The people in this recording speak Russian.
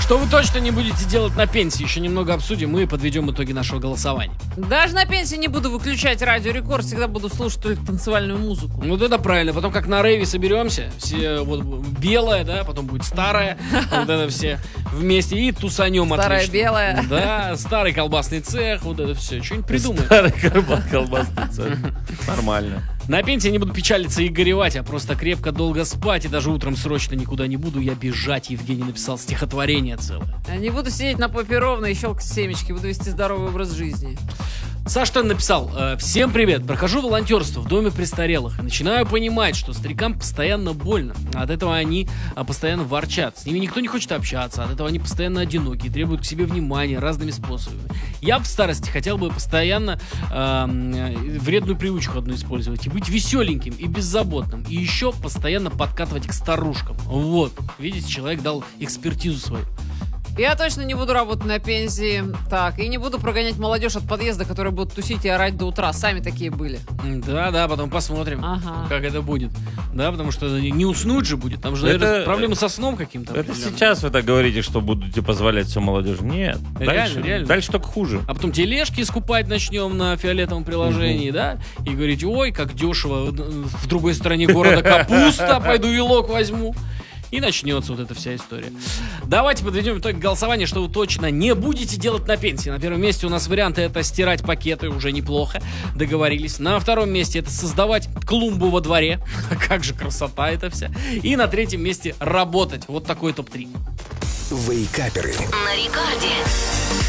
Что вы точно не будете делать на пенсии? Еще немного обсудим и подведем итоги нашего голосования. Даже на пенсии не буду выключать Радио Рекорд, всегда буду слушать только танцевальную музыку. Вот это правильно. Потом как на рейве соберемся, все вот белое, да, потом будет старое, вот это все вместе и тусанем Старая отлично. белая. Да, старый колбасный цех, вот это все. Что-нибудь придумаем. Старый колбасный цех. Нормально. На пенсии не буду печалиться и горевать, а просто крепко долго спать. И даже утром срочно никуда не буду я бежать. Евгений написал стихотворение целое. Не буду сидеть на попе ровно и щелкать семечки, буду вести здоровый образ жизни. Саш Тен написал: всем привет, прохожу волонтерство в доме престарелых и начинаю понимать, что старикам постоянно больно. От этого они постоянно ворчат. С ними никто не хочет общаться, от этого они постоянно одиноки и требуют к себе внимания разными способами. Я в старости хотел бы постоянно вредную привычку одну использовать и быть веселеньким и беззаботным. И еще постоянно подкатывать к старушкам. Вот, видите, человек дал экспертизу свою. Я точно не буду работать на пенсии. Так, и не буду прогонять молодежь от подъезда, которые будут тусить и орать до утра. Сами такие были. Да, потом посмотрим, Ага. как это будет. Да, потому что не уснуть же будет. Там же, наверное, проблемы со сном каким-то. Это определенным. сейчас вы так говорите, что будете позволять все молодежи. Нет. Реально. Дальше только хуже. А потом тележки скупать начнем на фиолетовом приложении, да? И говорить: ой, как дешево, в другой стороне города капуста, пойду вилок возьму. И начнется вот эта вся история. Давайте подведем итог голосования, что вы точно не будете делать на пенсии. На первом месте у нас варианты: это стирать пакеты, уже неплохо, договорились. На втором месте это создавать клумбу во дворе. Как же красота это вся. И на третьем месте работать. Вот такой топ-3. Вейкаперы. На рекорде.